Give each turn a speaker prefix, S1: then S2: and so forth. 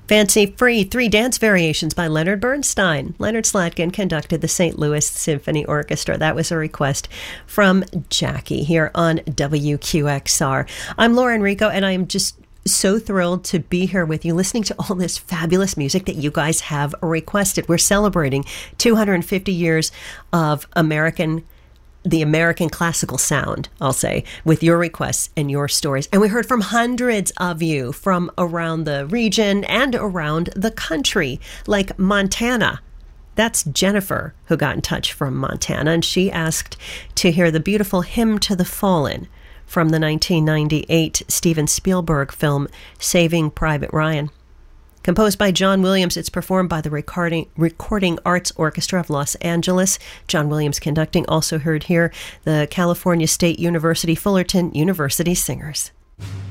S1: Fancy Free, 3 dance variations by Leonard Bernstein. Leonard Slatkin conducted the St. Louis Symphony Orchestra. That was a request from Jackie here on WQXR. I'm Laura Enrico, and I am just so thrilled to be here with you, listening to all this fabulous music that you guys have requested. We're celebrating 250 years of the American classical sound, I'll say, with your requests and your stories. And we heard from hundreds of you from around the region and around the country, like Montana. That's Jennifer who got in touch from Montana, and she asked to hear the beautiful Hymn to the Fallen from the 1998 Steven Spielberg film Saving Private Ryan. Composed by John Williams, it's performed by the Recording Arts Orchestra of Los Angeles. John Williams conducting. Also heard here the California State University Fullerton University Singers.